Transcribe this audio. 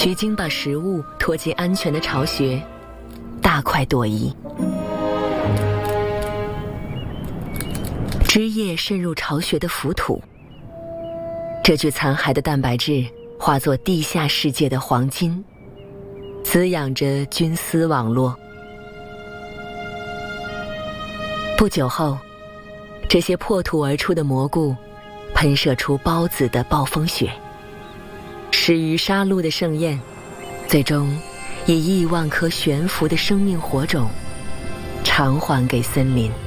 徐经把食物拖进安全的巢穴，大快朵颐。汁液渗入巢穴的浮土，这具残骸的蛋白质化作地下世界的黄金，滋养着菌丝网络。不久后，这些破土而出的蘑菇喷射出孢子的暴风雪，始于杀戮的盛宴，最终以亿万颗悬浮的生命火种偿还给森林。